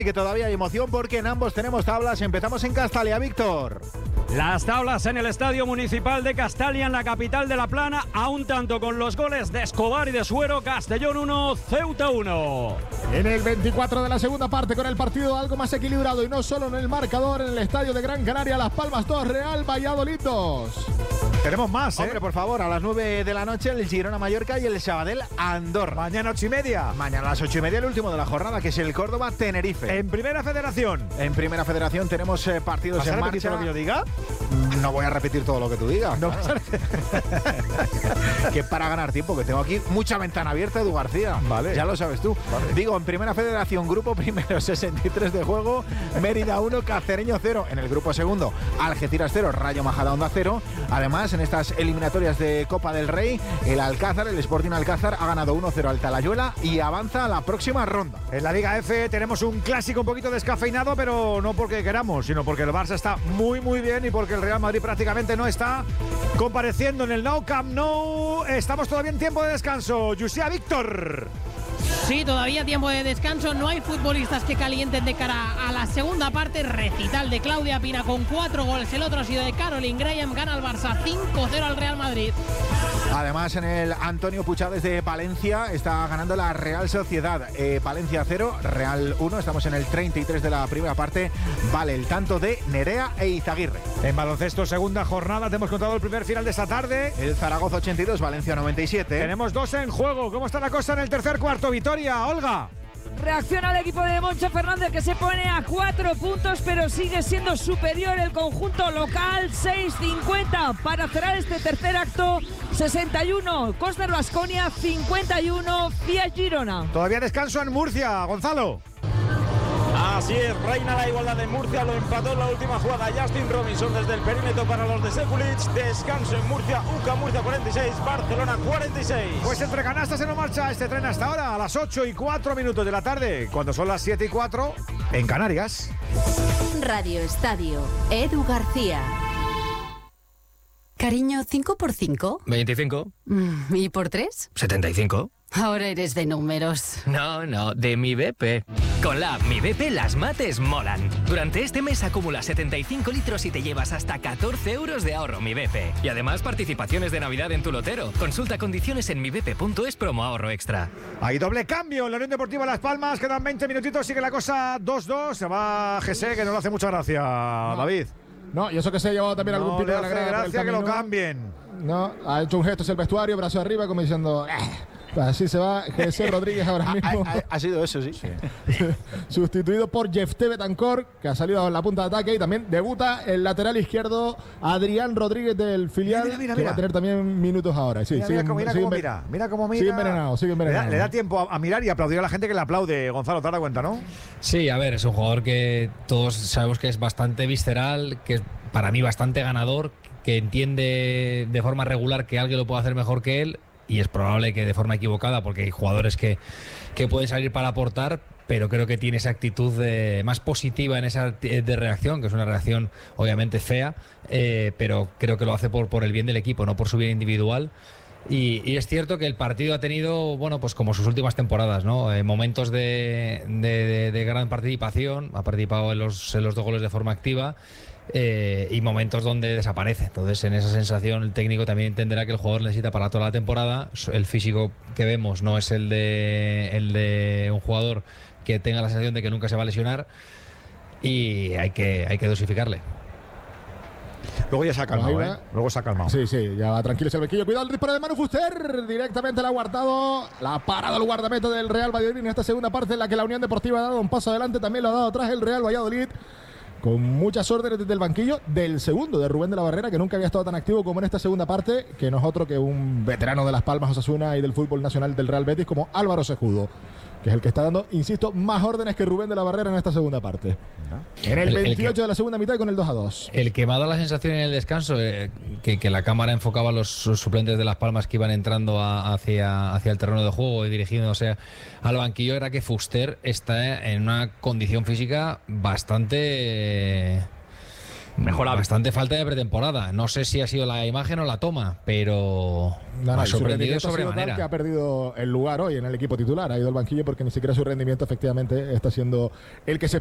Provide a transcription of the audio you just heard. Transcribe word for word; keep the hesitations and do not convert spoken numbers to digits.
Que todavía hay emoción porque en ambos tenemos tablas. Empezamos en Castalia, Víctor. Las tablas en el Estadio Municipal de Castalia, en la capital de La Plana, a un tanto con los goles de Escobar y de Suero. Castellón uno, Ceuta uno. En el veinticuatro de la segunda parte, con el partido algo más equilibrado y no solo en el marcador, en el Estadio de Gran Canaria, Las Palmas dos, Real Valladolid dos. Tenemos más, ¿eh? Hombre, por favor, a las nueve de la noche el Girona Mallorca y el Sabadell Andorra. Mañana ocho y media. Mañana a las ocho y media el último de la jornada, que es el Córdoba Tenerife. En Primera Federación. En Primera Federación tenemos eh, partidos en marcha. ¿Lo que yo diga? No voy a repetir todo lo que tú digas. No. Claro. Que para ganar tiempo, que tengo aquí mucha ventana abierta, Edu García. Vale. Ya lo sabes tú. Vale. Digo, en Primera Federación, grupo primero, sesenta y tres de juego, Mérida uno, Cacereño cero. En el grupo segundo, Algeciras cero, Rayo Majadahonda cero. Además, en estas eliminatorias de Copa del Rey, el Alcázar, el Sporting Alcázar, ha ganado uno cero al Talayuela y avanza a la próxima ronda. En la Liga F tenemos un clásico un poquito descafeinado, pero no porque queramos, sino porque el Barça está muy muy bien y porque el Real Madrid prácticamente no está compareciendo en el Nou Camp Nou. Estamos todavía en tiempo de descanso. Yusia, Víctor. Sí, todavía tiempo de descanso. No hay futbolistas que calienten de cara a la segunda parte. Recital de Claudia Pina con cuatro goles. El otro ha sido de Caroline Graham. Gana el Barça cinco cero al Real Madrid. Además, en el Antonio Puchá desde Palencia está ganando la Real Sociedad. Eh, Palencia cero, Real uno. Estamos en el treinta y tres de la primera parte. Vale el tanto de Nerea e Izaguirre. En baloncesto, segunda jornada. Te hemos contado el primer final de esta tarde. El Zaragoza ochenta y dos, Valencia noventa y siete. Tenemos dos en juego. ¿Cómo está la cosa en el tercer cuarto? Victoria, Olga. Reacciona el equipo de Moncho Fernández, que se pone a cuatro puntos, pero sigue siendo superior el conjunto local. Seis cincuenta para cerrar este tercer acto. Sesenta y uno Cosner Baskonia, cincuenta y uno Fiat Girona. Todavía descanso en Murcia, Gonzalo. Así es, reina la igualdad de Murcia, lo empató en la última jugada Justin Robinson desde el perímetro para los de Sekulic. Descanso en Murcia, U C A Murcia cuarenta y seis, Barcelona cuarenta y seis. Pues entre canastas se nos marcha este tren hasta ahora, a las ocho y cuatro minutos de la tarde, cuando son las siete y cuatro en Canarias. Radio Estadio, Edu García. Cariño, ¿cinco por cinco? veinticinco. ¿Y por tres? setenta y cinco. Ahora eres de números. No, no, de mi B P. Con la app Mi B P las mates molan. Durante este mes acumula setenta y cinco litros y te llevas hasta catorce euros de ahorro Mi B P. Y además participaciones de Navidad en tu lotero. Consulta condiciones en mi b p punto es promo ahorro extra. Hay doble cambio en la Unión Deportiva Las Palmas. Quedan veinte minutitos, sigue la cosa dos dos. Se va G S, que no le hace mucha gracia, no. David. No, y eso que se ha llevado también no algún pito de la grada. Gracia que lo cambien. No, ha hecho un gesto hacia el vestuario, brazo arriba, como diciendo... Eh. Así se va G S Rodríguez ahora mismo. Ha, ha, ha sido eso, sí. sí. Sustituido por Jefté Betancor, que ha salido en la punta de ataque. Y también debuta el lateral izquierdo Adrián Rodríguez del filial, mira, mira, mira, que va a tener también minutos ahora. Sí, mira, siguen, mira, cómo, mira, siguen, cómo mira, mira cómo mira. Sigue envenenado, sigue envenenado. Le da, le da tiempo a, a mirar y aplaudir a la gente que le aplaude. Gonzalo, te das cuenta, ¿no? Sí, a ver, es un jugador que todos sabemos que es bastante visceral, que es para mí bastante ganador, que entiende de forma regular que alguien lo puede hacer mejor que él. Y es probable que de forma equivocada, porque hay jugadores que, que pueden salir para aportar, pero creo que tiene esa actitud de, más positiva en esa de reacción, que es una reacción obviamente fea, eh, pero creo que lo hace por, por el bien del equipo, no por su bien individual. Y, y es cierto que el partido ha tenido, bueno, pues como sus últimas temporadas, ¿no? Eh, momentos de, de, de, de gran participación, ha participado en los, en los dos goles de forma activa. Eh, y momentos donde desaparece. Entonces, en esa sensación, el técnico también entenderá que el jugador necesita para toda la temporada. El físico que vemos no es el de, el de un jugador que tenga la sensación de que nunca se va a lesionar, y hay que, hay que dosificarle. Luego ya se ha calmado, ¿eh? Luego se ha calmado. Sí, sí, ya va tranquilo el bequillo. Cuidado el disparo de Manu Fuster. Directamente la ha guardado. La ha parado el guardameta del Real Valladolid en esta segunda parte, en la que la Unión Deportiva ha dado un paso adelante. También lo ha dado atrás el Real Valladolid, con muchas órdenes desde el banquillo del segundo, de Rubén de la Barrera, que nunca había estado tan activo como en esta segunda parte, que no es otro que un veterano de Las Palmas, Osasuna y del fútbol nacional del Real Betis, como Álvaro Sejudo, que es el que está dando, insisto, más órdenes que Rubén de la Barrera en esta segunda parte. En el, el veintiocho el que, de la segunda mitad y con el dos a dos. El que me ha dado la sensación en el descanso, eh, que, que la cámara enfocaba a los suplentes de Las Palmas que iban entrando a, hacia, hacia el terreno de juego y dirigiéndose al banquillo, era que Fuster está en una condición física bastante... Mejorable. Bastante falta de pretemporada. No sé si ha sido la imagen o la toma, pero No, no, ha y su sorprendido de rendimiento ha sido tal sobremanera. que ha perdido el lugar hoy en el equipo titular. Ha ido al banquillo porque ni siquiera su rendimiento efectivamente está siendo el que se